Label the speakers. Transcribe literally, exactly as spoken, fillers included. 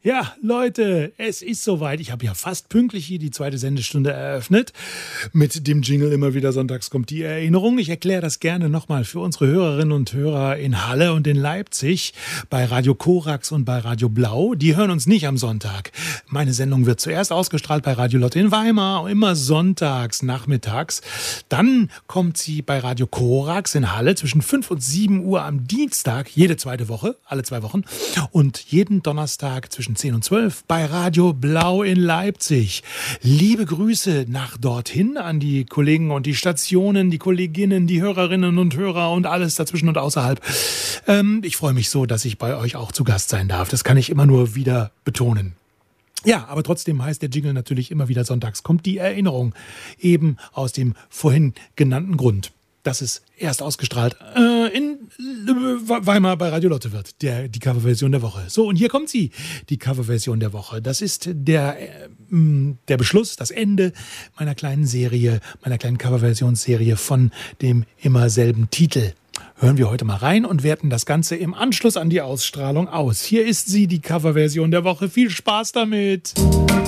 Speaker 1: Ja, Leute, es ist soweit. Ich habe ja fast pünktlich hier die zweite Sendestunde eröffnet. Mit dem Jingle immer wieder sonntags kommt die Erinnerung. Ich erkläre das gerne nochmal für unsere Hörerinnen und Hörer in Halle und in Leipzig bei Radio Korax und bei Radio Blau. Die hören uns nicht am Sonntag. Meine Sendung wird zuerst ausgestrahlt bei Radio Lotte in Weimar, immer sonntags, nachmittags. Dann kommt sie bei Radio Korax in Halle zwischen fünf und sieben Uhr am Dienstag, jede zweite Woche, alle zwei Wochen. Und jeden Donnerstag zwischen zehn und zwölf bei Radio Blau in Leipzig. Liebe Grüße nach dorthin an die Kollegen und die Stationen, die Kolleginnen, die Hörerinnen und Hörer und alles dazwischen und außerhalb. Ähm, ich freue mich so, dass ich bei euch auch zu Gast sein darf. Das kann ich immer nur wieder betonen. Ja, aber trotzdem heißt der Jingle natürlich immer wieder sonntags. Kommt die Erinnerung eben aus dem vorhin genannten Grund, dass es erst ausgestrahlt äh, in Weimar bei Radio Lotte wird, der, die Coverversion der Woche. So, und hier kommt sie, die Coverversion der Woche. Das ist der, äh, der Beschluss, das Ende meiner kleinen Serie, meiner kleinen Coverversionsserie von dem immer selben Titel. Hören wir heute mal rein und werten das Ganze im Anschluss an die Ausstrahlung aus. Hier ist sie, die Coverversion der Woche. Viel Spaß damit!